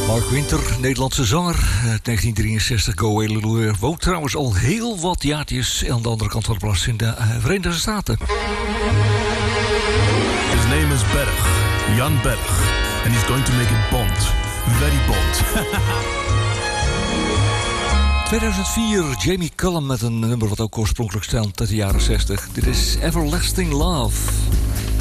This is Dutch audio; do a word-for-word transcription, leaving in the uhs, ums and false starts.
Mark Winter, Nederlandse zanger, uit negentien drieënzestig, Go Away Little Way. Woont trouwens al heel wat jaartjes aan de andere kant van de plas in de uh, Verenigde Staten. His name is Berg, Jan Berg. And he's going to make it Bond. Very Bond. tweeduizend vier, Jamie Cullum met een nummer wat ook oorspronkelijk stamt uit de jaren zestig. Dit is Everlasting Love.